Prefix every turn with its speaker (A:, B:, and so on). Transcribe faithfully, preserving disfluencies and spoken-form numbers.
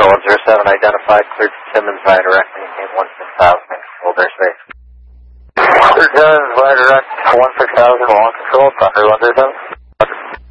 A: one zero seven identified, cleared to Simmons via direct, maintain one six thousand, controlled airspace.
B: Cleared Simmons via direct, one six thousand, long control, Thunder one zero seven.